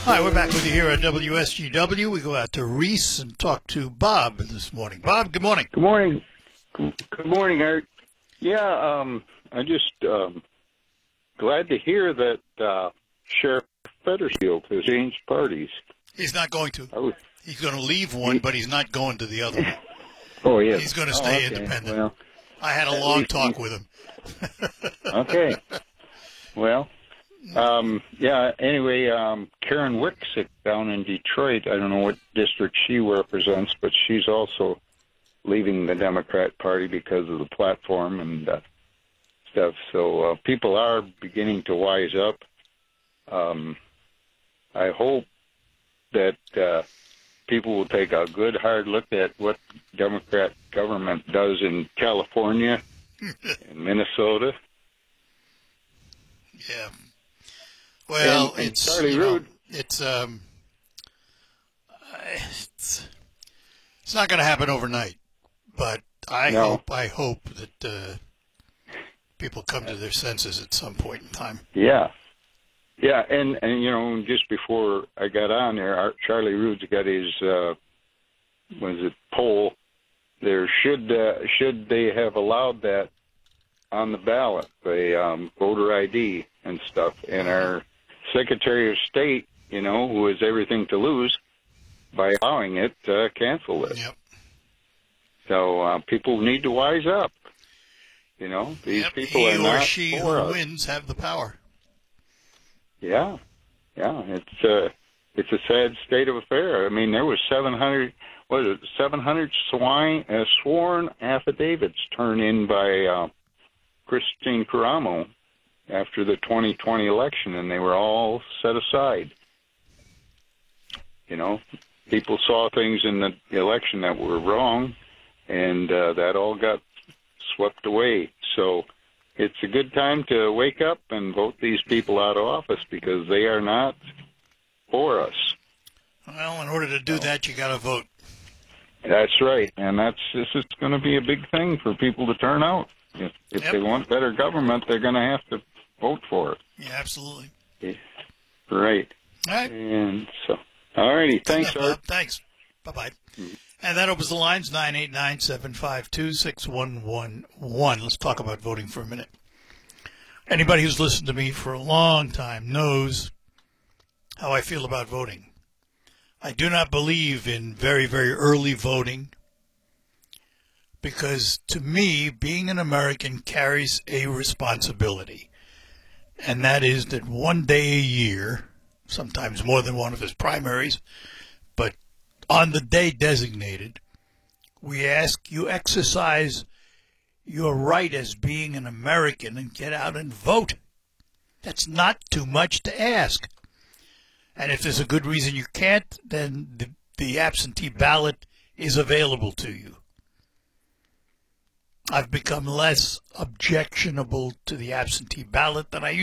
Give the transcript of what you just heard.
Hi, we're back with you here at WSGW. We go out to Reese and talk to Bob this morning. Bob, good morning. Good morning. Good morning, Art. Yeah, I just glad to hear that Sheriff Fetterfield has changed parties. He's not going to. He's going to leave one, but he's not going to the other one. Oh, yeah. He's going to stay independent. Well, I had a long talk with him. Okay. Well, yeah, anyway, Karen Wicksik down in Detroit, I don't know what district she represents, but she's also leaving the Democrat Party because of the platform and stuff. So people are beginning to wise up. I hope that people will take a good, hard look at what Democrat government does in California and Minnesota. Yeah. Well, and it's Charlie Rood. It's not going to happen overnight, but I hope that people come to their senses at some point in time. Yeah. Yeah, and you know, just before I got on there, Charlie Rood's got his poll there. Should they have allowed that on the ballot, the voter ID and stuff? And our Secretary of State, you know, who has everything to lose by allowing it, canceled it. Yep. So people need to wise up. You know, these people are not he or she for who us. wins have the power. Yeah, it's a sad state of affair. I mean, there was 700 sworn affidavits turned in by Christine Caramo after the 2020 election, and they were all set aside. You know, people saw things in the election that were wrong, and that all got swept away. So it's a good time to wake up and vote these people out of office because they are not for us. Well, in order to do that, you got to vote. That's right, and this is going to be a big thing for people to turn out. If they want better government, they're going to have to vote for it. Yeah, absolutely. Yeah. Right. All right. And so, all righty. Thanks, Art. Thanks. Bye-bye. And that opens the lines, 989-752-6111. Let's talk about voting for a minute. Anybody who's listened to me for a long time knows how I feel about voting. I do not believe in very, very early voting because, to me, being an American carries a responsibility. And that is that one day a year, sometimes more than one of his primaries, but on the day designated, we ask you exercise your right as being an American and get out and vote. That's not too much to ask. And if there's a good reason you can't, then the absentee ballot is available to you. I've become less objectionable to the absentee ballot than I used to.